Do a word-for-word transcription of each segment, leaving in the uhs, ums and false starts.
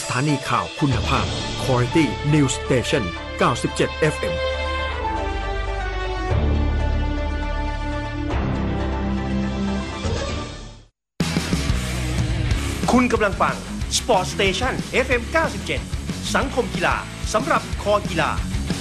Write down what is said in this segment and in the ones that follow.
ถานีข่าวคุณภาพ Quality News Station เก้าสิบเจ็ด เอฟ เอ็มคุณกำลังฟัง Sport Station เอฟ เอ็ม เก้าสิบเจ็ด สังคมกีฬาสำหรับคอกีฬา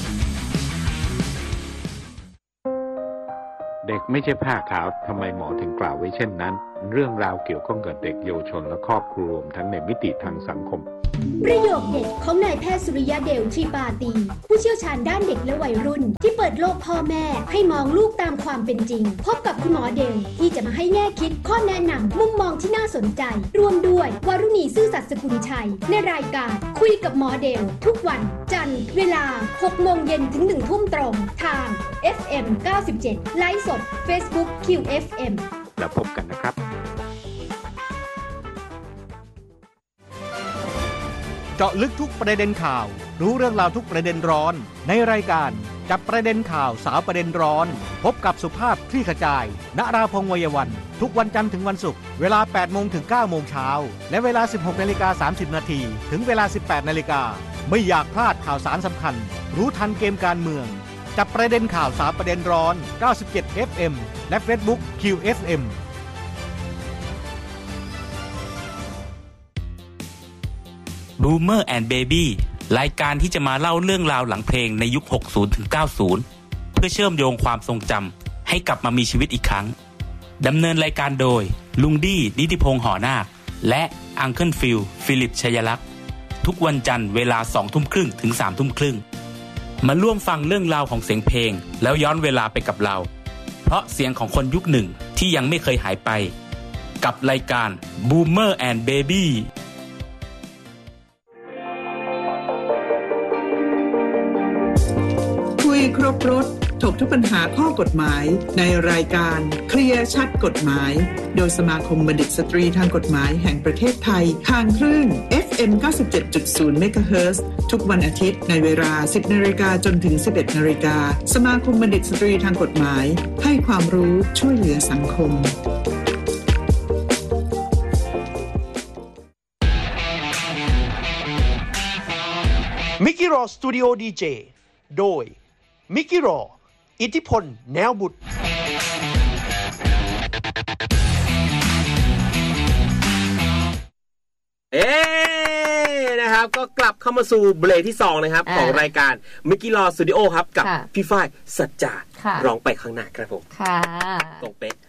เด็กไม่ใช่ผ้าขาวทำไมหมอถึงกล่าวไว้เช่นนั้นเรื่องราวเกี่ยวข้องกับเด็กเยาวชนและครอบครัวรวมทั้งในมิติทางสังคมประโยคเด็ดของนายแพทย์สุริยะเดลทรีปาตีผู้เชี่ยวชาญด้านเด็กและวัยรุ่นที่เปิดโลกพ่อแม่ให้มองลูกตามความเป็นจริงพบกับคุณหมอเดลที่จะมาให้แง่คิดข้อแนะนำมุมมองที่น่าสนใจรวมด้วยวรุณีซื่อสัตย์สกุลชัยในรายการคุยกับหมอเดลทุกวันจันทร์เวลา หกโมงเย็นถึง หนึ่งทุ่มตรงทาง เอฟ เอ็ม เก้าสิบเจ็ด ไลฟ์สด Facebook คิว เอฟ เอ็มแล้วพบกันนะครับเจาะลึกทุกประเด็นข่าวรู้เรื่องราวทุกประเด็นร้อนในรายการจับประเด็นข่าวสาวประเด็นร้อนพบกับสุภาพคลี่ขจายณราพงษ์วัยวันทุกวันจันทร์ถึงวันศุกร์เวลา แปดโมง ถึง เก้าโมง เช้าและเวลา สิบหกนาฬิกาสามสิบนาทีถึงเวลา สิบแปดนาฬิกาไม่อยากพลาดข่าวสารสำคัญรู้ทันเกมการเมืองจับประเด็นข่าวสาวประเด็นร้อนเก้าสิบเจ็ด เอฟ เอ็ม และ Facebook คิว เอฟ เอ็ม Boomer and Baby รายการที่จะมาเล่าเรื่องราวหลังเพลงในยุค หกสิบ ถึง เก้าสิบ เพื่อเชื่อมโยงความทรงจำให้กลับมามีชีวิตอีกครั้งดำเนินรายการโดยลุงดี้นิติพงษ์หอนาคและอังเคิลฟิลฟิลิปชัยลักษณ์ทุกวันจันทร์เวลา สองทุ่มครึ่ง ถึง สามทุ่มครึ่งมาร่วมฟังเรื่องราวของเสียงเพลงแล้วย้อนเวลาไปกับเราเพราะเสียงของคนยุคหนึ่งที่ยังไม่เคยหายไปกับรายการ Boomer and Baby คุยครบรถถกทุกปัญหาข้อกฎหมายในรายการเคลียร์ชัดกฎหมายโดยสมาคมบัณฑิตสตรีทางกฎหมายแห่งประเทศไทยทางคลื่น เอฟ เอ็ม เก้าสิบเจ็ดจุดศูนย์ เมกะเฮิรตซ์ทุกวันอาทิตย์ในเวลา สิบนาฬิกาจนถึง สิบเอ็ดนาฬิกาสมาคมบัณฑิตสตรีทางกฎหมายให้ความรู้ช่วยเหลือสังคมมิกกี้รอสตูดิโอดีเจโดยมิกกี้รออิทธิพลแนวบุตรเอ๊นะครับก็กลับเข้ามาสู่เบรกที่สองนะครับของรายการมิกกี้รอสตูดิโอครับกับพี่ฝ้ายสัจจาร้องไปข้างหน้าครับผมค่ะตรงเป๊ะ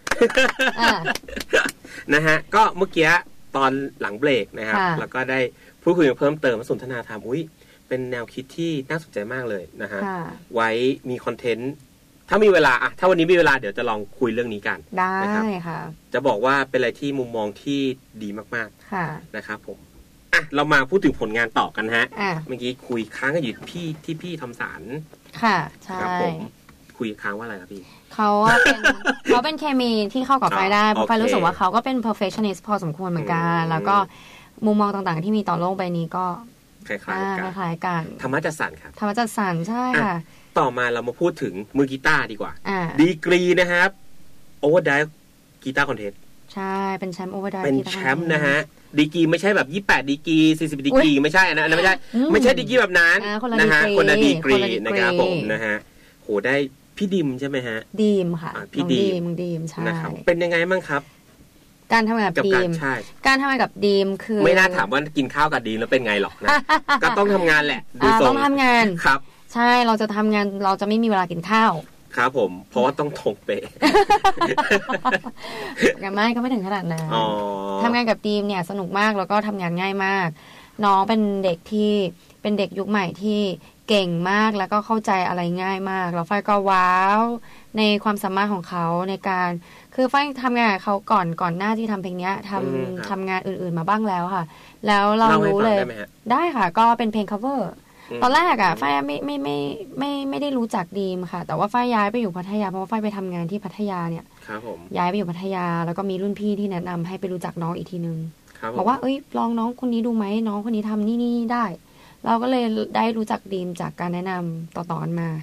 นะฮะก็เมื่อกี้ตอนหลังเบรกนะครับแล้วก็ได้พูดคุยเพิ่มเติมสนทนาธรรมอุ้ยเป็นแนวคิดที่น่าสนใจมากเลยนะฮะไว้มีคอนเทนต์ถ้ามีเวลาอะถ้าวันนี้มีเวลาเดี๋ยวจะลองคุยเรื่องนี้กันได้ค่ะจะบอกว่าเป็นอะไรที่มุมมองที่ดีมากๆนะครับผมอ่ะเรามาพูดถึงผลงานต่อกันฮะเมื่อกี้คุยค้างกันอยู่พี่ที่พี่ทำสารค่ะใช่ครับผมคุยค้างว่าอะไรครับพี่เขาเป็นเขาเป็นเคมีที่เข้ากับไฟได้เพราะไฟรู้สึกว่าเขาก็เป็น perfectionist พอสมควรเหมือนกันแล้วก็มุมมองต่างๆที่มีต่อโลกใบนี้ก็คล้ายๆกันคล้ายๆกันธรรมะจัดสรรครับธรรมะจัดสรรใช่ค่ะต่อมาเรามาพูดถึงมือกีตาร์ดีกว่าดีกรีนะครับโอเวอร์ไดฟ์กีตาร์คอนเทสต์ใช่เป็นแชมป์โอเวอร์ไดฟ์เป็นแชมป์นะฮะดีกรีไม่ใช่แบบยี่สิบแปดดีกรีสี่สิบดีกรีไม่ใช่นะอันนั้นไม่ใช่ไม่ใช่ดีกรีแบบนั้นนะฮะคนละดีกรีนะครับผมนะฮะโหได้พี่ดิมใช่ไหมฮะดิมค่ะพี่ดิมดิมใช่นะครับเป็นยังไงบ้างครับการทำงานกับดีมการทำงานกับดีมคือไม่น่าถามว่ากินข้าวกับดีมแล้วเป็นไงหรอกนะก็ต้องทำงานแหละดูทรงต้องทำงานครับใช่เราจะทำงานเราจะไม่มีเวลากินข้าวครับผมเพราะว่าต้องทงเปกันไม่ก็ไม่ถึงขนาดนั้นทำงานกับดีมเนี่ยสนุกมากแล้วก็ทำงานง่ายมากน้องเป็นเด็กที่เป็นเด็กยุคใหม่ที่เก่งมากแล้วก็เข้าใจอะไรง่ายมากแล้วฝ้ายก็ว้าวในความสามารถของเขาในการคือฝ้ายทำงานกับเขาก่อนก่อนหน้าที่ทำเพลงนี้ทำทำงานอื่นๆมาบ้างแล้วค่ะแล้วเรารู้เลยได้ค่ะก็เป็นเพลง cover ตอนแรกอ่ะฝ้ายไม่ไม่ไม่ไม่ไม่ได้รู้จักดีมค่ะแต่ว่าฝ้ายย้ายไปอยู่พัทยาเพราะว่าฝ้ายไปทำงานที่พัทยาเนี่ยย้ายไปอยู่พัทยาแล้วก็มีรุ่นพี่ที่แนะนำให้ไปรู้จักน้องอีกทีนึงบอกว่าเอ้ยลองน้องคนนี้ดูไหมน้องคนนี้ทำนี่นี่ได้เราก็เลยได้รู้จักดีมจากการแนะนำต่อๆมา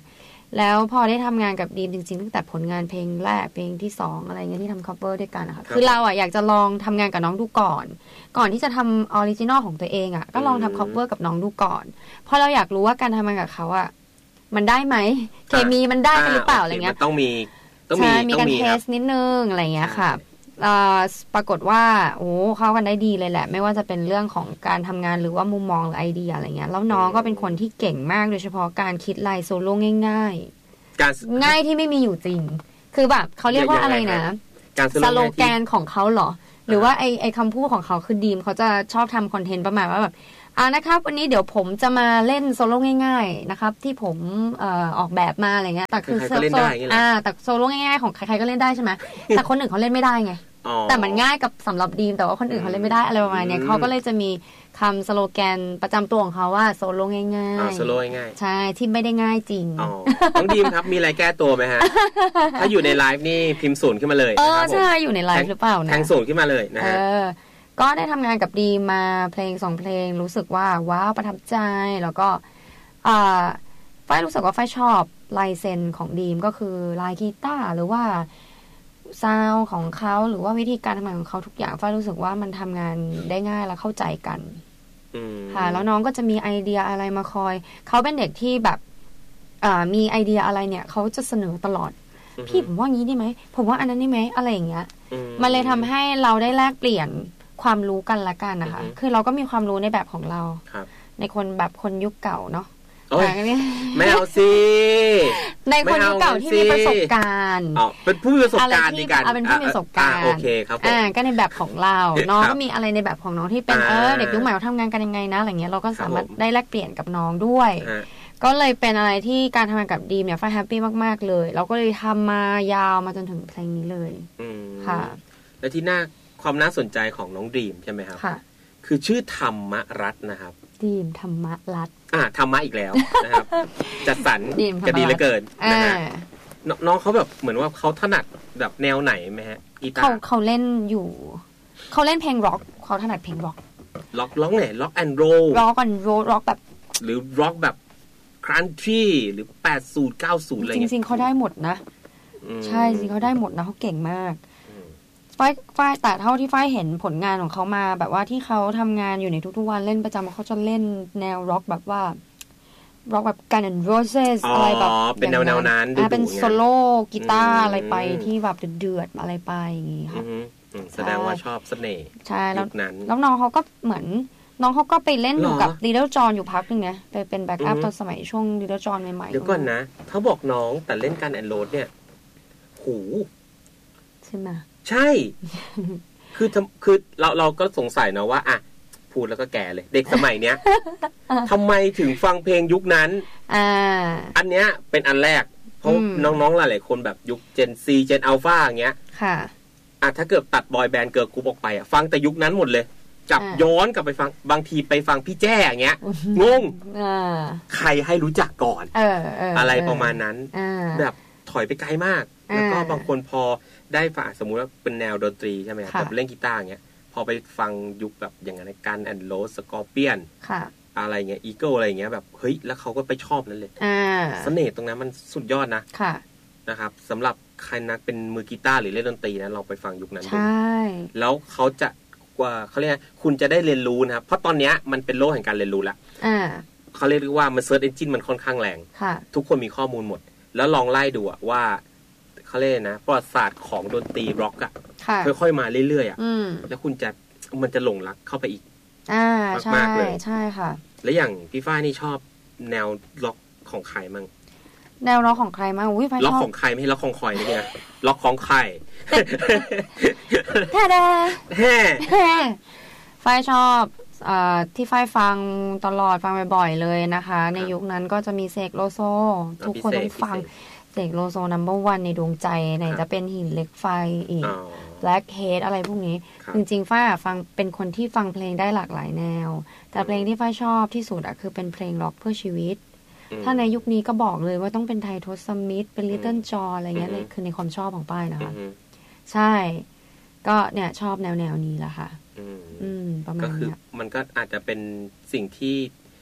แล้วพอได้ทำงานกับดีมจริงๆตั้งแต่ผลงานเพลงแรกเพลงที่สองอะไรเงี้ยที่ทำ cover ด้วยกันนะคะคือเราอ่ะอยากจะลองทำงานกับน้องดูก่อนก่อนที่จะทำออริจินอลของตัวเองอ่ะก็ลองทำ cover กับน้องดูก่อนเพราะเราอยากรู้ว่าการทำงานกับเขาอ่ะมันได้ไหมเคมีมันได้กันหรือเปล่าอะไรเงี้ยต้องมีต้องมีมีการเทสนิดนึงอะไรเงี้ยค่ะปรากฏว่าโอ้เข้ากันได้ดีเลยแหละไม่ว่าจะเป็นเรื่องของการทำงานหรือว่ามุมมองหรือไอเดียอะไรเงี้ยแล้วน้องก็เป็นคนที่เก่งมากโดยเฉพาะการคิดลายโซโล่ง่ายๆง่ายที่ไม่มีอยู่จริงคือแบบเขาเรียกว่าอะไรนะสโลแกนของเขาเหรอหรือว่าไอไอคำพูดของเขาคือดีมเขาจะชอบทำคอนเทนต์ประมาณว่าแบบอ่านะครับวันนี้เดี๋ยวผมจะมาเล่นโซโล่ง่ายๆนะครับที่ผมเอ่อออกแบบมาอะไรเงี้ยแต่คือโซโล่อ่าแต่โซโล่ง่ายๆของใครๆก็เล่นได้ใช่ไหมแต่คนอื่นเขาเล่นไม่ได้ไงแต่มันง่ายกับสำหรับดีมแต่ว่าคนอื่นเขาเล่นไม่ได้อะไรประมาณนี้เขาก็เลยจะมีคำสโลแกนประจำตัวของเขาว่าโซโล่ง่ายๆโซโล่ง่ายใช่ที่ไม่ได้ง่ายจริงอ๋อน้องดีมครับมีอะไรแก้ตัวไหมฮะถ้าอยู่ในไลฟ์นี่พิมพ์ศูนย์ขึ้นมาเลยเออใช่อยู่ในไลฟ์หรือเปล่านะแทงศูนย์ขึ้นมาเลยนะฮะก็ได้ทำงานกับดีมมาเพลงสองเพลงรู้สึกว่าว้าวประทับใจแล้วก็ฝ้ายรู้สึกว่าฝ้ายชอบลายเซ็นของดีมก็คือลายกีตาร์หรือว่าซาวด์ของเขาหรือว่าวิธีการทำงานของเขาทุกอย่างฝ้ายรู้สึกว่ามันทำงานได้ง่ายและเข้าใจกันค่ะแล้วน้องก็จะมีไอเดียอะไรมาคอยเขาเป็นเด็กที่แบบมีไอเดียอะไรเนี่ยเขาจะเสนอตลอดพี่ผมว่างี้ได้ไหมผมว่าอันนั้นได้ไหมอะไรอย่างเงี้ยมันเลยทำให้เราได้แลกเปลี่ยนความรู้กันละกันนะคะคือเราก็มีความรู้ในแบบของเราในคนแบบคนยุคเก่าเนาะไม่เอาสิในคนยุคเก่าที่มีประสบการณ์อ๋อเป็นผู้มีประสบการณ์ในการเป็นผู้มีประสบการณ์โอเคครับอ่าก็ในแบบของเราน้องก็มีอะไรในแบบของน้องที่เป็นเออเด็กยุคใหม่เขาทำงานกันยังไงนะอะไรเงี้ยเราก็สามารถได้แลกเปลี่ยนกับน้องด้วยก็เลยเป็นอะไรที่การทำงานกับดีมเนี่ยฝ้ายแฮปปี้มากๆเลยเราก็เลยทำมายาวมาจนถึงเพลงนี้เลยค่ะและที่น่าความน่าสนใจของน้องดีมใช่ไหมครับค่ะคือชื่อธรรมรัตน์นะครับดีมธรรมรัตน์อ่าธรรมะอีกแล้วนะครับจัดสรรก็ดีเหลือเกินนะฮะน้องเขาแบบเหมือนว่าเขาถนัดแบบแนวไหนไหมฮะกีตาร์เขาเขาเล่นอยู่เขาเล่นเพลงร็อกเขาถนัดเพลงร็อกร็อกร็อกไหนร็อกแอนด์โรลร็อกแอนด์โรลร็อกแบบหรือร็อกแบบครันทรีหรือแปดสิบ เก้าสิบอะไรเงี้ยจริงๆเขาได้หมดนะใช่จริงเขาได้หมดนะเขาเก่งมากฝ้ายฝ้ายแต่เท่าที่ฝ้ายเห็นผลงานของเขามาแบบว่าที่เขาทำงานอยู่ในทุกๆวันเล่นประจำเขาจะเล่นแนวร็อกแบบว่าร็อกแบบ Guns N' Roses อะไรแบบเป็นแนวๆนั้นเป็นโซโล่กีตาร์อะไรไปที่แบบเดือดๆอะไรไปอย่างงี้ค่ะแสดงว่าชอบเสน่ห์ใช่แล้วแล้วน้องเขาก็เหมือนน้องเขาก็ไปเล่นอยู่กับ Little John อยู่พักนึงนะไปเป็นแบ็คอัพตอนสมัยช่วง Little John ใหม่ๆเดี๋ยวก่อนนะเขาบอกน้องแต่เล่น Guns N' Roses เนี่ยหูใช่ไหมใช่คือคือเราเราก็สงสัยนะว่าอ่ะพูดแล้วก็แก่เลยเด็กสมัยเนี้ยทำไมถึงฟังเพลงยุคนั้นอ่าอันเนี้ยเป็นอันแรกเพราะน้องๆหลายๆคนแบบยุค Gen Z Gen Alpha อย่างเงี้ยค่ะอ่ะถ้าเกิดตัดบอยแบนด์เกิร์ลกรุ๊ปออกไปอ่ะฟังแต่ยุคนั้นหมดเลยจับย้อนกลับไปฟังบางทีไปฟังพี่แจ้อย่างเงี้ยงงใครให้รู้จักก่อนเอออะไรประมาณนั้นแบบถอยไปไกลมากแล้วก็บางคนพอได้ฝ่าสมมุติว่าเป็นแนวดนตรีใช่ไหมครับแบบเล่นกีตาร์อย่างเงี้ยพอไปฟังยุคแบบอย่างนั้นกันแอนด์โรสสกอร์เปียนอะไรเงี้ยอีเกิลอะไรเงี้ยแบบเฮ้ยแล้วเขาก็ไปชอบนั่นเลยเสน่ห์ตรงนั้นมันสุดยอดนะนะครับสำหรับใครนักเป็นมือกีตาร์หรือเล่นดนตรีนะลองไปฟังยุคนั้นดูแล้วเขาจะกว่าเขาเรียกคุณจะได้เรียนรู้นะครับเพราะตอนเนี้ยมันเป็นโลกแห่งการเรียนรู้ละเขาเรียกว่ามันเซิร์ชเอนจินมันค่อนข้างแรงทุกคนมีข้อมูลหมดแล้วลองไล่ดูว่าเขาเรียกนะประวัติศาสตร์ของดนตรีร็อกอ่ะค่อยๆมาเรื่อยๆอ่ะแล้วคุณจะมันจะหลงรักเข้าไปอีกอ่ามากๆเลยใช่ค่ะแล้วอย่างพี่ฝ้ายนี่ชอบแนวร็อกของใครมั่งแนวร็อกของใครมั่งอุ้ยฝ้ายชอบร็อกของใครไม่ใช่ร็อกของคอยนี่นะร็อกของใครแท้แท้แท้ฝ้ายชอบที่ฝ้ายฟังตลอดฟังบ่อยๆเลยนะคะในยุคนั้นก็จะมีเสกโลโซทุกคนต้องฟังเสกโลโซนัมเบอร์วันในดวงใจไหนจะเป็นหินเหล็กไฟอีก Black Head อะไรพวกนี้จริงๆฝ้ายฟังเป็นคนที่ฟังเพลงได้หลากหลายแนวแต่เพลงที่ฝ้ายชอบที่สุดอะคือเป็นเพลงร็อกเพื่อชีวิตถ้าในยุคนี้ก็บอกเลยว่าต้องเป็นไททอสสมิธเป็น Little John อะไรเงี้ยเลยคือในความชอบของป้ายนะคะใช่ก็เนี่ยชอบแนวแนวนี้แหละค่ะอืมประมาณนี้ก็คือมันก็อาจจะเป็นสิ่งที่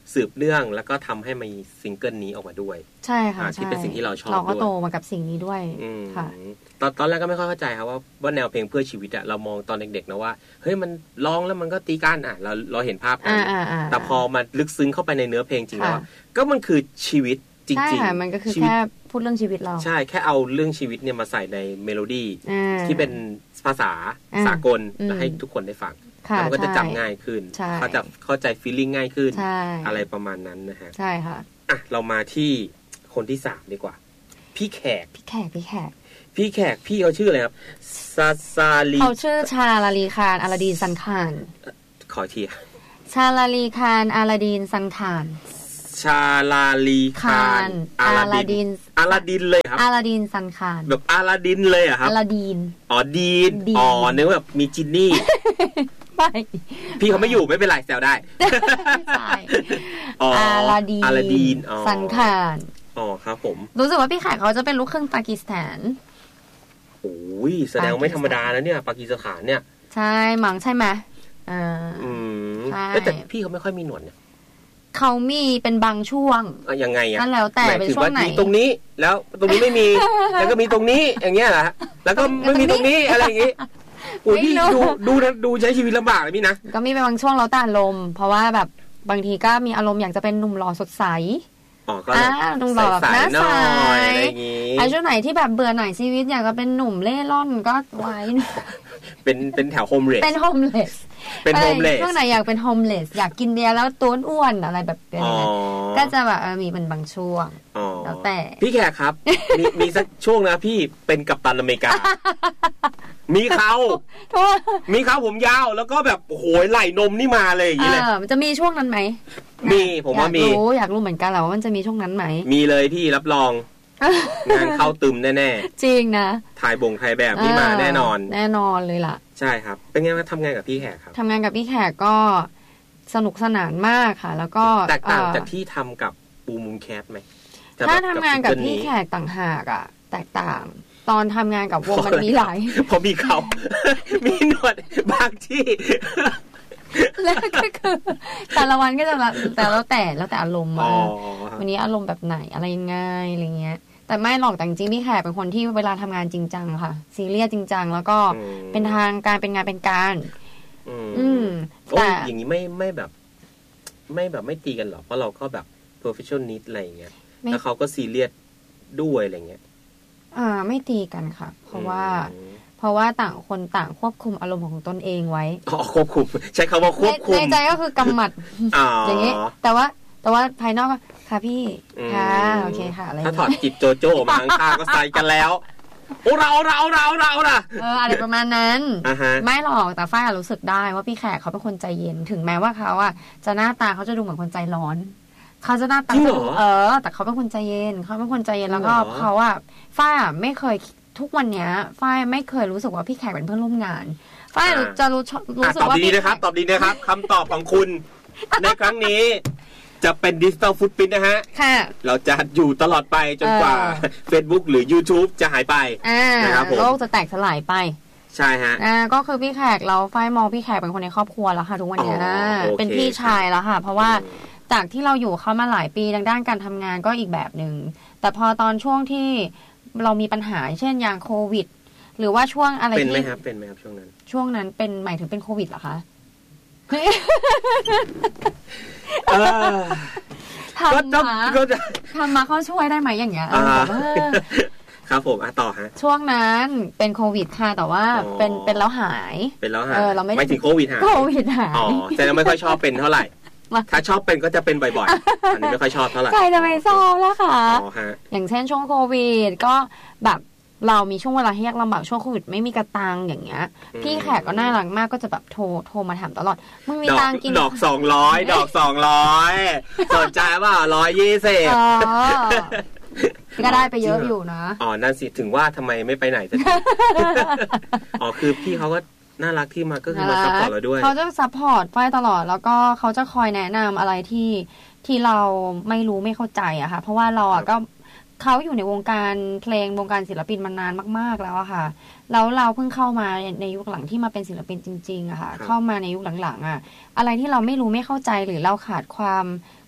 สืบเนื่องแล้วก็ทำให้มีซิงเกิลนี้ออกมาด้วยใช่ค่ะที่เป็นสิ่งที่เราชอบเราก็โตมากับสิ่งนี้ด้วยค่ะตอนตอนแรกก็ไม่ค่อยเข้าใจครับว่าว่าแนวเพลงเพื่อชีวิตอะเรามองตอนเด็กๆนะว่าเฮ้ยมันร้องแล้วมันก็ตีกันอ่ะเราเราเห็นภาพกันแต่พอมาลึกซึ้งเข้าไปในเนื้อเพลงจริงแล้วก็มันคือชีวิตจริงๆใช่ค่ะมันก็คือแค่พูดเรื่องชีวิตเราใช่แค่เอาเรื่องชีวิตเนี่ยมาใส่ในเมโลดี้ที่เป็นภาษาสากลแล้วให้ทุกคนได้ฟังแล้วก็จะจำง่ายขึ้นเขาจะเข้าใจฟีลลิ่งง่ายขึ้นอะไรประมาณนั้นนะฮะใช่ค่ะอ่ะเรามาที่คนที่สามดีกว่าพี่แขกพี่แขกพี่แขกพี่แขกพี่เขาชื่ออะไรครับซาซาลีเขาชื่อชาลาลีคารอาลาดีนซันคานขอทีชาลาลีคารอาลาดีนซันคานชาลาลีคารอาลาดินอาลาดินเลยครับอาลาดินซันคานแบบอาลาดินเลยอะครับอาลาดินอ๋อดีนอ๋อนึกแบบมีจินนี่ไม่พี่เขาไม่อยู่ไม่เป็นไรแซวได้ใช่อาลาดินอาลาดินซันคานอ๋อครับผมรู้สึกว่าพี่แขกเขาจะเป็นลูกครึ่งปากีสถานโอ้ยแสดงไม่ธรรมดาแล้วเนี่ยปากีสถานเนี่ยใช่มั้งใช่ไหมอ่าอืมแต่พี่เขาไม่ค่อยมีหนวดเนี่ยเขามีเป็นบางช่วงยังไงอ่ะนั่นแล้วแต่เป็นช่วงไหนมีตรงนี้แล้วตรงนี้ไม่มีแล้วก็มีตรงนี้อย่างเงี้ยแหละแล้วก็ไม่มีตรงนี้อะไรอย่างงี้โอ้ยดูดูดูใช้ชีวิตลำบากเลยพี่นะก็มีเป็นบางช่วงแล้วแต่อารมณ์เพราะว่าแบบบางทีก็มีอารมณ์อยากจะเป็นหนุ่มหล่อสดใสอ๋อก็หนุ่มหล่อแบบหน้าใสอะไรอย่างงี้ไอ้ช่วงไหนที่แบบเบื่อหน่ายชีวิตอยากจะเป็นหนุ่มเล่ร่อนก็ไว้เป็นเป็นแถวโฮมเลสเป็นโฮมเลสเป็นโฮมเลสช่วงไหนอยากเป็นโฮมเลสอยากกินเบียร์แล้วตัวอ้วนอะไรแบบนี้ก็จะแบบมีเป็นบางช่วงแล้วแต่พี่แขกครับมีมีสักช่วงนะพี่เป็นกัปตันอเมริกามีเขามีเขาผมยาวแล้วก็แบบโอ้โหไหล่นมนี่มาเลยอย่างนี้เลยมันจะมีช่วงนั้นไหมมีผมว่ามีอยากรู้อยากรู้เหมือนกันแหละว่ามันจะมีช่วงนั้นไหมมีเลยพี่รับรองงานเข้าตึมแน่ๆจริงนะถ่ายบงถ่ายแบบนี่มาแน่นอนแน่นอนเลยล่ะใช่ครับเป็นไงมาทำงานกับพี่แขกครับทำงานกับพี่แขกก็สนุกสนานมากค่ะแล้วก็แตกต่างจากที่ทำกับปูมุมแคทไหมถ้าทำงานกับพี่แขกต่างหากอ่ะแตกต่างตอนทำงานกับวงมันมีหลายพอมีเขามีหนวดบางที่แล้วก็คือแต่ละวันก็จะแต่แล้วแต่แล้วแต่อารมณ์ว่าวันนี้อารมณ์แบบไหนอะไรง่ายอะไรเงี้ยแต่ไม่หรอกแต่จริงๆพี่แขกเป็นคนที่เวลาทำงานจริงจังค่ะซีเรียสจริงจังแล้วก็เป็นทางการเป็นงานเป็นการอืมแต่อย่างนี้ไม่ไม่แบบไม่แบบไม่ตีกันหรอกเพราะเราก็แบบ professional อะไรเงี้ยแล้วเขาก็ซีเรียสด้วยอะไรเงี้ยอ่าไม่ตีกันค่ะเพราะว่าเพราะว่าต่างคนต่างควบคุมอารมณ์ของตนเองไว้อ๋อควบคุมใช้คำว่าควบคุมในใจก็คือกำหมัดอย่างนี้แต่ว่าแต่ว่าภายนอกค่ะพี่ค่ะโอเคค่ะอะไรถ้าถอดจิตโจโจ้มาข้างๆก็ใส่กันแล้วโอ้เราเราเราเราล่ะเอออะไรประมาณนั้นไม่หรอกแต่ฝ้ายรู้สึกได้ว่าพี่แขกเขาเป็นคนใจเย็นถึงแม้ว่าเขาอ่ะจะหน้าตาเขาจะดูเหมือนคนใจร้อนเขาจะหน้าตาเออแต่เขาเป็นคนใจเย็นเขาเป็นคนใจเย็นแล้วก็เขาอ่ะฝ้ายไม่เคยทุกวันเนี้ยฝ้ายไม่เคยรู้สึกว่าพี่แขกเป็นเพื่อนร่วมงานฝ้ายจะรู้รู้สึกว่าตอบดีนะครับตอบดีนะครับคำตอบของคุณในครั้งนี้จะเป็นดิจิตอลฟุตพริ้นท์นะฮะค่ะเราจะอยู่ตลอดไปจนกว่า Facebook หรือ YouTube จะหายไปนะครับผมโลกจะแตกสลายไปใช่ฮะอ่าก็คือพี่แขกเราฝ้ายมองพี่แขกเป็นคนในครอบครัวแล้วค่ะทุกวันนี้นะเป็นพี่ชายแล้วค่ะเพราะว่าจากที่เราอยู่เขามาหลายปีทางด้านการทำงานก็อีกแบบนึงแต่พอตอนช่วงที่เรามีปัญหาเช่นอย่างโควิดหรือว่าช่วงอะไรที่เป็นไหมครับเป็นไหมครับช่วงนั้นช่วงนั้นเป็นหมายถึงเป็นโควิดเหรอคะทำมาทำมาเขาช่วยได้ไหมอย่างเงี้ยครับผมอ่ะต่อฮะช่วงนั้นเป็นโควิดค่ะแต่ว่าเป็นเป็นแล้วหายเป็นแล้วหายไม่ถึงโควิดหายโควิดหายอ๋อแต่เราไม่ค่อยชอบเป็นเท่าไหร่ถ้าชอบเป็นก็จะเป็นบ่อยๆอันนี้ไม่ค่อยชอบเท่าไหร่ใครจะไม่ชอบล่ะคะอย่างเช่นช่วงโควิดก็แบบเรามีช่วงเวลาที่ยากลำบากช่วงโควิดไม่มีกระตังอย่างเงี้ยพี่แขกก็น่ารักมากก็จะแบบโทรโทรมาถามตลอดมึงมีตังกินดอกสองร้อยดอกสองร้อยสนใจว่าร้อยยี่สิบก็ได้ไปเยอะอยู่นะอ๋อนั่นสิถึงว่าทำไมไม่ไปไหนสักทีอ๋อคือพี่เขาก็น่ารักที่มาก็คือมาซัพพอร์ตเราด้วยเขาจะซัพพอร์ตไฟตลอดแล้วก็เขาจะคอยแนะนำอะไรที่ที่เราไม่รู้ไม่เข้าใจอะค่ะเพราะว่าเราอะก็เขาอยู่ในวงการเพลงวงการศิลปินมานานมากๆแล้วอะค่ะแล้วเราเพิ่งเข้ามาในยุคหลังที่มาเป็นศิลปินจริงๆอะค่ะเข้ามาในยุคหลังๆอะอะไรที่เราไม่รู้ไม่เข้าใจหรือเราขาดความค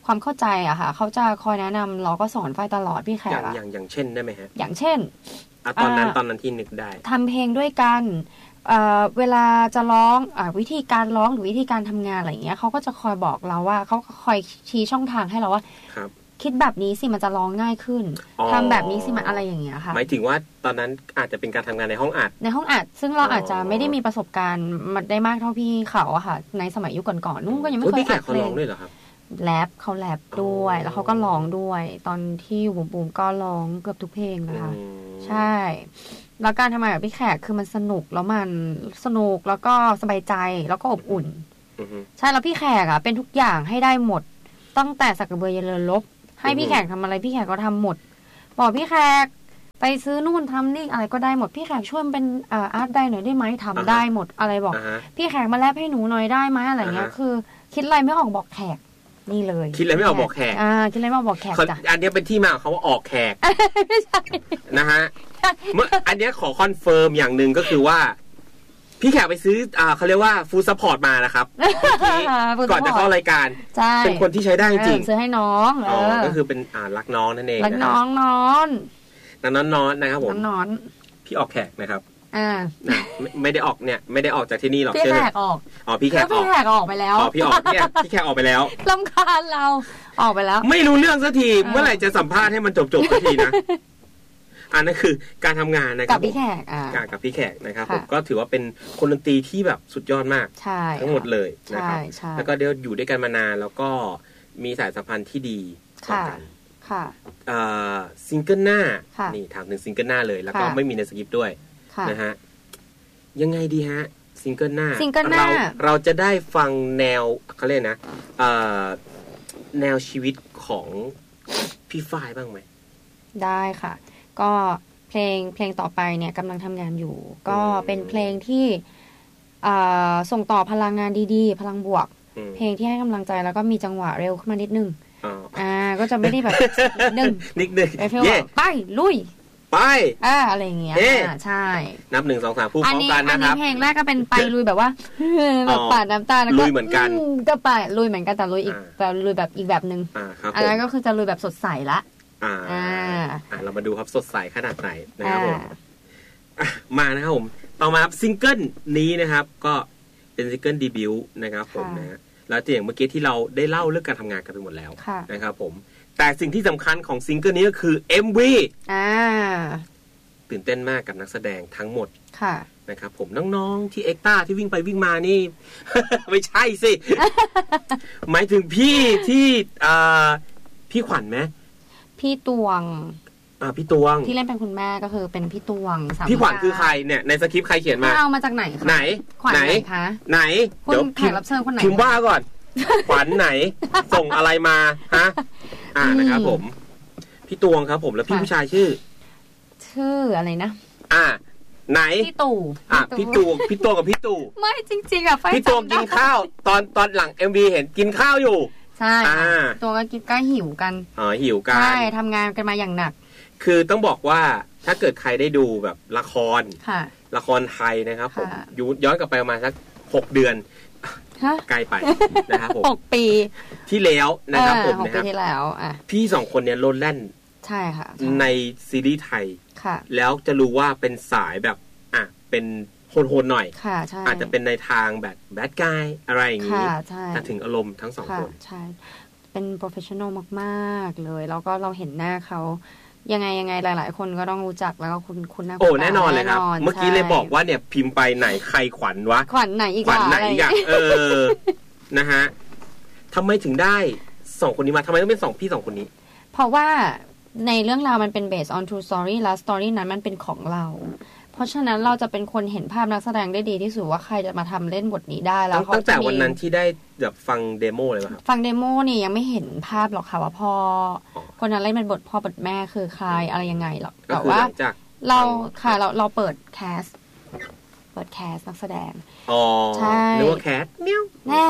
ความเข้าใจอะค่ะเขาจะคอยแนะนำเราก็สอนฝ้ายตลอดพี่แขกอย่างอย่างอย่างเช่นได้ไหมฮะอย่างเช่นตอนนั้นตอนนั้นที่นึกได้ทำเพลงด้วยกันเอ่อเวลาจะร้องอ่าวิธีการร้องหรือวิธีการทำงานอะไรอย่างเงี้ยเขาก็จะคอยบอกเราว่าเขาคอยชี้ช่องทางให้เราว่าคิดแบบนี้สิมันจะร้องง่ายขึ้นทำแบบนี้สิมันอะไรอย่างเงี้ยค่ะหมายถึงว่าตอนนั้นอาจจะเป็นการทำงานในห้องอัดในห้องอัดซึ่งเราอาจจะไม่ได้มีประสบการณ์มันได้มากเท่าพี่เขาอะค่ะในสมัยยุคก่อนๆนุ่งก็ยังไม่เคยอัดเพลงด้วยเหรอครับแรปเขาแรปด้วยแล้วเขาก็ร้องด้วยตอนที่อยู่บูมๆก็ร้องเกือบทุกเพลงนะคะใช่แล้วการทำงานกับพี่แขกคือมันสนุกแล้วมันสนุกแล้วก็สบายใจแล้วก็อบอุ่นใช่แล้วพี่แขกอะเป็นทุกอย่างให้ได้หมดตั้งแต่สักกระเบือยันเรือรบให้พี่แขกทำอะไรพี่แขกก็ทำหมดบอกพี่แขกไปซื้อนู่นทำนี่อะไรก็ได้หมดพี่แขกช่วยเป็นอาร์ตได้หน่อยได้ไหมทำได้หมดอะไรบอกพี่แขกมาแลบให้หนูหน่อยได้ไหมอะไรเงี้ยคือคิดอะไรไม่ออกบอกแขกนี่เลยคิดอะไรไม่ออกบอกแขกอ่าคิดอะไรไม่ออกบอกแขกจ้ะอันนี้เป็นที่มาของเขาว่าออกแขกไม่ใช่นะฮะเมื่ออันนี้ขอคอนเฟิร์มอย่างหนึ่งก็คือว่าพี่แขกไปซื้ออ่าเขาเรียกว่าฟู้ดซัพพอร์ตมานะครับก่อนจะเข้ารายการเป็นคนที่ใช้ได้จริงซื้อให้น้องอ๋อก็คือเป็นอ่ารักน้องนั่นเองรักน้องนอนน้องนอนนะครับผมนอนพี่ออกแขกนะครับอ่าไม่ได้ออกเนี่ยไม่ได้ออกจากที่นี่หรอกพี่แขกออกอ๋อพี่แขกออกพี่แขกออกไปแล้วอ๋อพี่ออกเนี่ยพี่แขกออกไปแล้วรำคาญเราออกไปแล้วไม่รู้เรื่องสักทีเมื่อไหร่จะสัมภาษณ์ให้มันจบๆสักทีนะอันนั้นคือการทำงานนะครับกับพี่แขกอ่ากับพี่แขกนะครับผมก็ถือว่าเป็นคนดนตรีที่แบบสุดยอดมากทั้งหมดเลยนะครับแล้วก็เดี๋ยวอยู่ด้วยกันมานานแล้วก็มีสายสัมพันธ์ที่ดีต่อกันค่ะซิงเกิลหน้านี่ถามถึงซิงเกิลหน้าเลยแล้วก็ไม่มีในสคริปต์ด้วยนะฮะยังไงดีฮะซิงเกิลหน้าเราเราจะได้ฟังแนวเขาเรียกนะแนวชีวิตของพี่ฝ้ายบ้างไหมได้ค่ะก็เพลงเพลงต่อไปเนี่ยกำลังทำงานอยู่ก็เป็นเพลงที่ส่งต่อพลังงานดีๆพลังบวกเพลงที่ให้กำลังใจแล้วก็มีจังหวะเร็วขึ้นมานิดนึงอ่าก็จะไม่ได้แบบนึงนิดนึงไปลุยไปอ่าอะไรอย่างเงี้ยใช่นับหนึ่งสองสามพูดพร้อมกันนะครับอันนี้เพลงแรกก็เป็นไปลุยแบบว่าแบบปาดน้ำตาแล้วก็ลุยเหมือนกันก็ไปลุยเหมือนกันแต่ลุยอีกแบบลุยแบบอีกแบบนึงอันนั้นก็คือจะลุยแบบสดใสละอ่าอ่าเรามาดูครับสดใสขนาดไหนนะครับผมมานะครับผมต่อมาครับซิงเกิลนี้นะครับก็เป็นซิงเกิลเดบิวต์นะครับผมนะฮะแล้วอย่างเมื่อกี้ที่เราได้เล่าเรื่องการทำงานกันไปหมดแล้วนะครับผมแต่สิ่งที่สำคัญของซิงเกิลนี้ก็คือ เอ็ม วีอ่าตื่นเต้นมากกับนักแสดงทั้งหมดค่ะนะครับผมน้องๆที่เอ็กต้าที่วิ่งไปวิ่งมานี่ ไม่ใช่สิ หมายถึงพี่ที่อ่าพี่ขวัญไหมพี่ตวงอ่าพี่ตวงที่เล่นเป็นคุณแม่ก็คือเป็นพี่ตวงพี่ขวัญคือใครเนี่ยในสคริปต์ใครเขียนมาเอามาจากไหนคะไหนขวัญไหนคะไหนเดี๋ยวแขกรับเชิญคนไหนพิมพ์ว่าก่อนขวัญไหนส่งอะไรมาฮะอ่านะครับผมพี่ตวงครับผมแล้วพี่ผู้ชายชื่อชื่ออะไรนะอ่าไหนพี่ตู่อ่ะพี่ตู่พี่ตู่กับพี่ตู่ไม่จริงๆอ่ะพี่ตู่กินข้าวตอนตอนหลัง เอ็ม วี เห็นกินข้าวอยู่ใช่ตัวก็กินก็หิวกันอ๋อหิวกันใช่ทำงานกันมาอย่างหนักคือต้องบอกว่าถ้าเกิดใครได้ดูแบบละครค่ะละครไทยนะครับผมย้อนกลับไปประมาณสักหกเดือนไกลไปนะครับผมหกปีที่แล้วนะครับผมนะครับหกปีที่แล้วอ่ะพี่สองคนเนี่ยโลดแล่นใช่ค่ะในซีรีส์ไทยค่ะแล้วจะรู้ว่าเป็นสายแบบอ่ะเป็นโหดๆหน่อยค่ะใช่อาจจะเป็นในทางแบบแบดกายอะไรอย่างนี้แต่ถึงอารมณ์ทั้งสองคนใช่เป็นโปรเฟชชั่นอลมากๆเลยแล้วก็เราเห็นหน้าเขายังไงยังไงหลายๆคนก็ต้องรู้จักแล้วก็คุณคุณหน้าโอ้แน่นอนเลยครับเมื่อกี้เลยบอกว่าเนี่ยพิมพ์ไปไหนใครขวัญวะขวัญไหนอีกขวัญไหนอีกอ่ะเออนะฮะทำไมถึงได้สองคนนี้มาทำไมต้องเป็นสองพี่สองคนนี้เพราะว่าในเรื่องราวมันเป็น based on true story แล้ว story นั้นมันเป็นของเราเพราะฉะนั้นเราจะเป็นคนเห็นภาพนักแสดงได้ดีที่สุดว่าใครจะมาทำเล่นบทนี้ได้แล้วตั้งแต่วันนั้นที่ได้แบบฟังเดโมเลยป่ะครับฟังเดโมนี่ยังไม่เห็นภาพหรอกค่ะว่าพ่อคนนั้นเล่นเป็นบทพ่อบทแม่คือใครอะไรยังไงหรอกแต่ว่าเราค่ะเราเราเปิดแคสเปิดแคสนักแสดงอ๋อใช่นึกว่าแคสเนี้ยแน่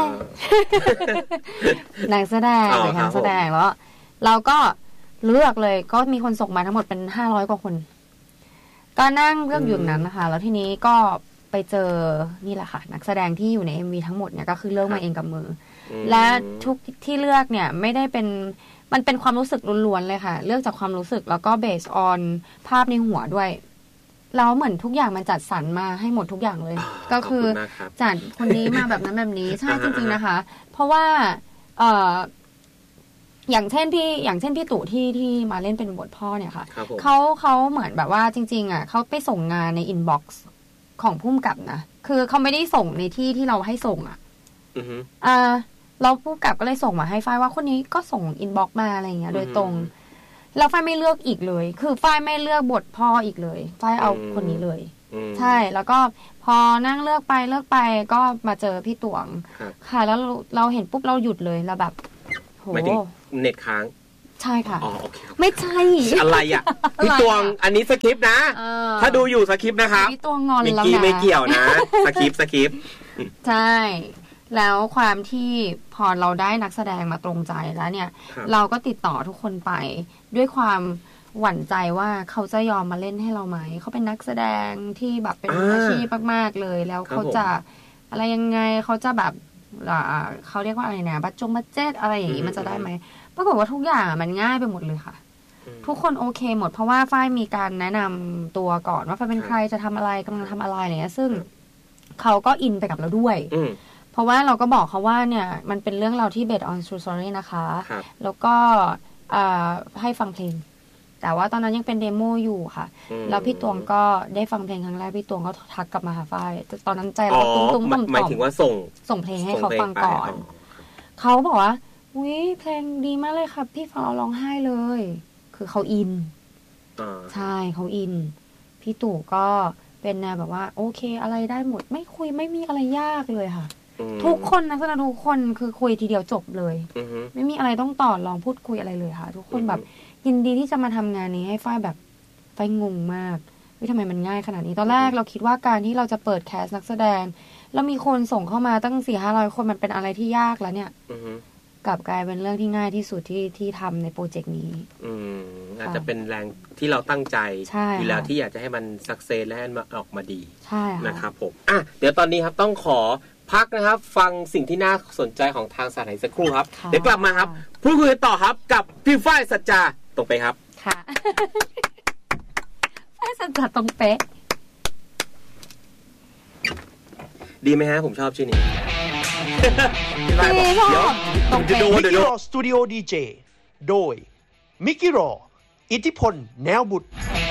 นักแสดงเป็นนักแสดงแล้วเราก็เลือกเลยก็มีคนส่งมาทั้งหมดเป็นห้าร้อยกว่าคนก็นั่งเลือกอยู่อย่างนั้นนะคะแล้วทีนี้ก็ไปเจอนี่แหละค่ะนักแสดงที่อยู่ใน เอ็ม วี ทั้งหมดเนี่ยก็คือเลือกมาเองกับมือและทุกที่เลือกเนี่ยไม่ได้เป็นมันเป็นความรู้สึกล้วนๆเลยค่ะเลือกจากความรู้สึกแล้วก็เบสออนภาพในหัวด้วยแล้วเหมือนทุกอย่างมันจัดสรรมาให้หมดทุกอย่างเลยก็คือจัดคนนี้มาแบบนั้นแบบนี้ใช่จริงๆนะคะเพราะว่าเอ่ออย่างเช่นพี่อย่างเช่นพี่ตู่ที่ที่มาเล่นเป็นบทพ่อเนี่ยค่ะเขาเขาเหมือนแบบว่าจริงๆอ่ะเขาไปส่งงานในอินบ็อกซ์ของผู้กำกับนะคือเขาไม่ได้ส่งในที่ที่เราให้ส่งอ่ะอ่าเราผู้กำกับก็เลยส่งมาให้ฝ้ายว่าคนนี้ก็ส่งอินบ็อกซ์มาอะไรอย่างเงี้ยโดยตรงแล้วฝ้ายไม่เลือกอีกเลยคือฝ้ายไม่เลือกบทพ่ออีกเลยฝ้ายเอาคนนี้เลยใช่แล้วก็พอนั่งเลือกไปเลือกไปก็มาเจอพี่ตวงค่ะแล้วเราเห็นปุ๊บเราหยุดเลยเราแบบโหเน็ตค้างใช่ค่ะอ๋อโอเคไม่ใช่อะไรอ่ะพี่ตวงอันนี้สคริปต์นะถ้าดูอยู่สคริปต์นะครับพี่ตวงงอนแล้วนะมิกกี้ไม่เกี่ยวนะสคริปต์สคริปต์ใช่แล้วความที่พอเราได้นักแสดงมาตรงใจแล้วเนี่ยเราก็ติดต่อทุกคนไปด้วยความหวั่นใจว่าเขาจะยอมมาเล่นให้เราไหมเขาเป็นนักแสดงที่แบบเป็นอาชีพมากๆเลยแล้วเขาจะอะไรยังไงเขาจะแบบเขาเรียกว่าอะไรนะบัตรจงบัตรเจ็ตอะไรอย่างนี้มันจะได้ไหมปรากฏว่าทุกอย่างมันง่ายไปหมดเลยค่ะทุกคนโอเคหมดเพราะว่าฝ้ายมีการแนะนำตัวก่อนว่าฝ้ายเป็นใครจะทำอะไรกำลังทำอะไรอะไรเงี้ยซึ่งเขาก็อินไปกับเราด้วยเพราะว่าเราก็บอกเขาว่าเนี่ยมันเป็นเรื่องราวที่ based on true story นะคะแล้วก็ให้ฟังเพลงแต่ว่าตอนนั้นยังเป็นเดโมอยู่ค่ะแล้วพี่ตวงก็ได้ฟังเพลงครั้งแรกพี่ตวงก็ทักกลับมาหาฝ้ายตอนนั้นใจเราตุ้มตุ้มตุ้มหมายถึงว่าส่งส่งเพลงให้เขาฟังก่อนเขาบอกว่าอุ้ยเพลงดีมากเลยค่ะพี่ฟังเราร้องไห้เลยคือเขาอินใช่เขาอินพี่ตู่ก็เป็นแนวแบบว่าโอเคอะไรได้หมดไม่คุยไม่มีอะไรยากเลยค่ะทุกคนนะสนะทุกคนคือคุยทีเดียวจบเลยไม่มีอะไรต้องต่อลองพูดคุยอะไรเลยค่ะทุกคนแบบยินดีที่จะมาทำงานนี้ให้ฝ้ายแบบฝ้ายงงมากว่าทำไมมันง่ายขนาดนี้ตอนแรกเราคิดว่าการที่เราจะเปิดแคสนักแสดงแล้วมีคนส่งเข้ามาตั้งสี่ห้าร้อยคนมันเป็นอะไรที่ยากแล้วเนี่ยกลับกลายเป็นเรื่องที่ง่ายที่สุดที่ที่ทำในโปรเจกต์นี้อืมอาจจะเป็นแรงที่เราตั้งใจอยู่แล้วที่อยากจะให้มันสักเซสและให้มันออกมาดีนะครับผมอ่ะเดี๋ยวตอนนี้ครับต้องขอพักนะครับฟังสิ่งที่น่าสนใจของทางสถานีสักครู่ครับเดี๋ยวกลับมาครับพูดคุยต่อครับกับพี่ฝ้ายสัจจาตรงไปครับค่ะฝ้ายสัจจาตรงเป๊ะดีไหมฮะผมชอบชื่อนี้ดีชอบตรงเป๊ะมิกกี้รอสตูดิโอดีเจโดยมิกกี้รออิทธิพลแนวบุตร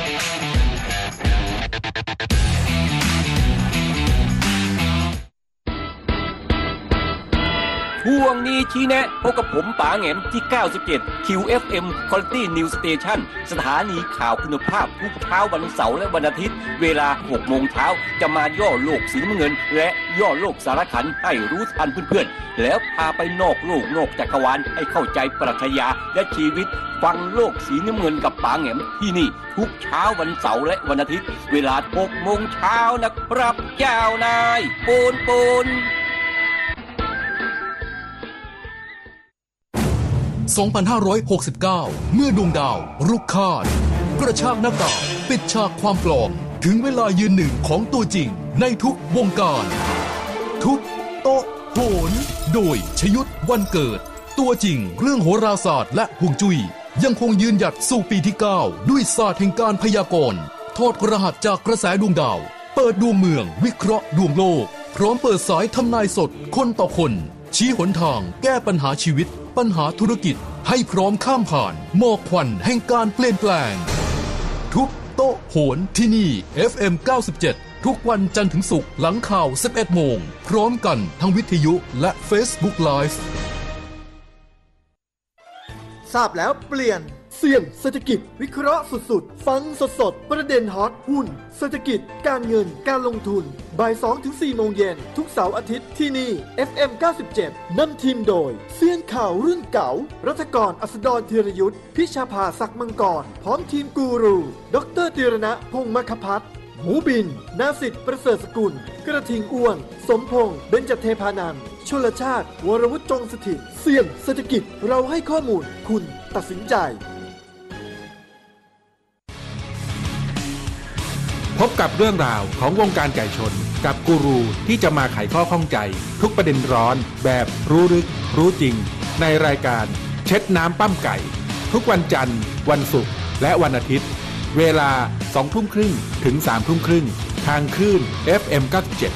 ช่วงนี้ชี้แนะพบกับผมป๋าแหงมที่เก้าสิบเจ็ด คิว เอฟ เอ็ม Quality News Station สถานีข่าวคุณภาพทุกเช้าวันเสาร์และวันอาทิตย์เวลาหกโมงเช้าจะมาย่อโลกสีน้ำเงินและย่อโลกสารขันให้รู้ทันเพื่อนๆแล้วพาไปนอกโลกนอกจักรวาลให้เข้าใจปรัชญาและชีวิตฟังโลกสีน้ำเงินกับป๋าแหงมที่นี่ทุกเช้าวันเสาร์และวันอาทิตย์เวลาหกโมงเช้านะครับเจ้านายโปนโปนสองพันห้าร้อยหกสิบเก้า เมื่อดวงดาวรุกคาดกระชากหน้ากากปิดฉากความปลอมถึงเวลายืนหนึ่งของตัวจริงในทุกวงการทุกโต๊ะโหนโดยชยุทธวันเกิดตัวจริงเรื่องโหราศาสตร์และฮวงจุ้ยยังคงยืนหยัดสู่ปีที่เก้าด้วยศาสตร์แห่งการพยากรณ์ทอดรหัสจากกระแสดวงดาวเปิดดวงเมืองวิเคราะห์ดวงโลกพร้อมเปิดสายทำนายสดคนต่อคนชี้หนทางแก้ปัญหาชีวิตปัญหาธุรกิจให้พร้อมข้ามผ่านหมอกควันแห่งการเปลี่ยนแปลงทุกโต๊ะโหนที่นี่ เอฟ เอ็ม เก้าสิบเจ็ด ทุกวันจันทร์ถึงศุกร์หลังข่าว สิบเอ็ดโมงพร้อมกันทั้งวิทยุและ Facebook Live ทราบแล้วเปลี่ยนเสี่ยงเศรษฐกิจวิเคราะห์สุดๆฟังสดๆประเด็นฮอตหุ้นเศรษฐกิจการเงินการลงทุนบ่าย สองถึงสี่ โมงเย็นทุกเสาร์อาทิตย์ที่นี่ เอฟ เอ็ม เก้าสิบเจ็ด นำทีมโดยเซียนข่าวรุ่นเก่ารัฐกรอัสดรธีรยุทธพิชาภาศักดิ์มังกรพร้อมทีมกูรูดร.ธีรณะพงษ์มคพัฒน์หมูบินนาสิทธิ์ประเสริฐสกุลกระทิงอ้วนสมพงษ์เบญจเทพานันท์ชลชาติวรวุฒิจงสถิตเสี่ยงเศรษฐกิจเราให้ข้อมูลคุณตัดสินใจพบกับเรื่องราวของวงการไก่ชนกับกูรูที่จะมาไขข้อข้องใจทุกประเด็นร้อนแบบรู้ลึกครู้จริงในรายการเช็ดน้ำปั้มไก่ทุกวันจันทร์วันศุกร์และวันอาทิตย์เวลา สองทุ่มครึ่ง ถึง สามทุ่มครึ่งทางคลื่น เอฟ เอ็ม เก้าสิบเจ็ด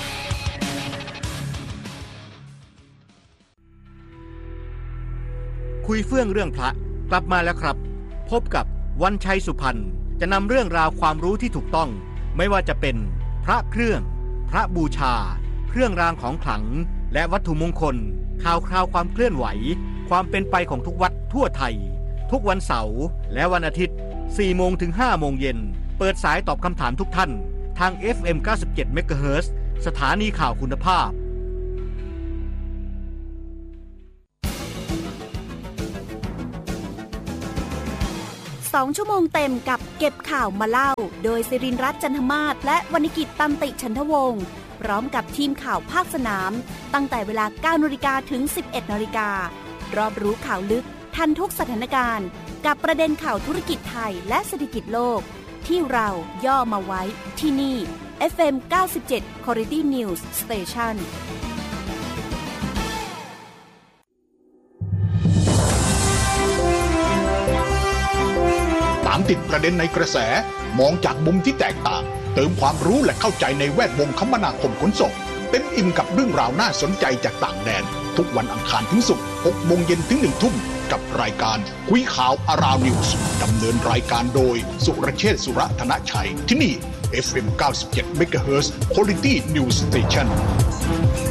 คุยเฟื่องเรื่องพระกลับมาแล้วครับพบกับวันชัยสุพรรณจะนำเรื่องราวความรู้ที่ถูกต้องไม่ว่าจะเป็นพระเครื่องพระบูชาเครื่องรางของขลังและวัตถุมงคลข่าวคราวความเคลื่อนไหวความเป็นไปของทุกวัดทั่วไทยทุกวันเสาร์และวันอาทิตย์ สี่โมงถึงห้าโมงเย็นเปิดสายตอบคำถามทุกท่านทาง เอฟ เอ็ม เก้าสิบเจ็ด เมกะเฮิรตซ์ สถานีข่าวคุณภาพสองชั่วโมงเต็มกับเก็บข่าวมาเล่าโดยศิรินทร์รัตน์จันทมาศและวรรณกิจตันติฉันทวงศ์พร้อมกับทีมข่าวภาคสนามตั้งแต่เวลา เก้านาฬิกา ถึง สิบเอ็ดนาฬิการอบรู้ข่าวลึกทันทุกสถานการณ์กับประเด็นข่าวธุรกิจไทยและเศรษฐกิจโลกที่เราย่อมาไว้ที่นี่ เอฟ เอ็ม เก้าสิบเจ็ด Quality News Station ตามติดประเด็นในกระแสมองจากมุมที่แตกต่างเติมความรู้และเข้าใจในแวดวงคมนาคมขนส่งเต็มอิ่มกับเรื่องราวน่าสนใจจากต่างแดนทุกวันอังคารถึงศุกร์ หกโมงเย็นถึง หนึ่งทุ่มกับรายการคุยข่าวอาราวนิวส์ดำเนินรายการโดยสุรเชษฐ์สุรธนชัยที่นี่ เอฟ เอ็ม เก้าสิบเจ็ด เมกะเฮิรตซ์ Quality News Station